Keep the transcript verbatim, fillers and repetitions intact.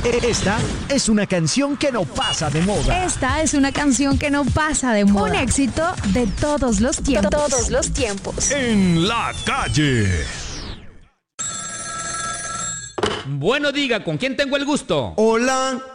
Esta es una canción que no pasa de moda. Esta es una canción que no pasa de moda. Un éxito de todos los tiempos. Todos los tiempos. En la calle. Bueno, diga, ¿con quién tengo el gusto? Hola.